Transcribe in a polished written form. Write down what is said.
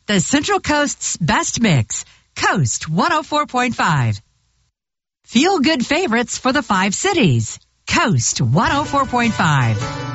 the Central Coast's best mix. Coast 104.5. Feel good favorites for the 5 cities. Coast 104.5.